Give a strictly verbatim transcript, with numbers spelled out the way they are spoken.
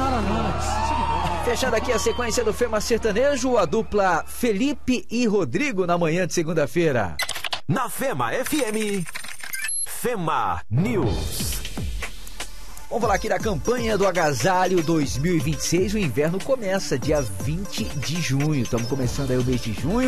nada não. Fechando aqui a sequência do Fema Sertanejo, a dupla Felipe e Rodrigo na manhã de segunda-feira. Na Fema F M, Fema News. Vamos falar aqui da campanha do Agasalho dois mil e vinte e seis. O inverno começa dia vinte de junho. Estamos começando aí o mês de junho.